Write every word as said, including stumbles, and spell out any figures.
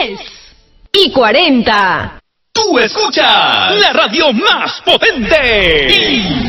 diez y cuarenta. Tú escuchas la radio más potente. Y